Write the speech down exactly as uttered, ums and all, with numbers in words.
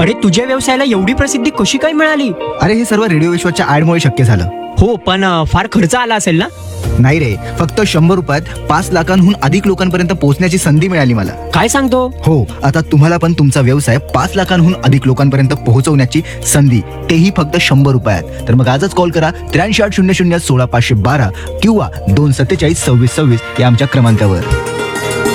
अरे तुझ्या व्यवसायाला एवढी प्रसिद्धी कशी काय मिळाली? अरे हे सर्व रेडिओ विश्वाच्या ऍडमुळे शक्य झालं. हो पण अ, फार खर्च आला असेल ना? नाही रे, फक्त शंभर रुपयात पाच लाखांहून अधिक लोकांपर्यंत पोहोचण्याची संधी मिळाली मला. काय सांगतो? हो, आता तुम्हाला पण तुमचा व्यवसाय पाच लाखांहून अधिक लोकांपर्यंत पोहोचवण्याची संधी, तेही फक्त शंभर रुपयात. तर मग आजच कॉल करा त्र्याऐंशी आठ शून्य शून्य सोळा पाचशे बारा किंवा दोन सत्तेचाळीस सव्वीस सव्वीस या आमच्या क्रमांकावर.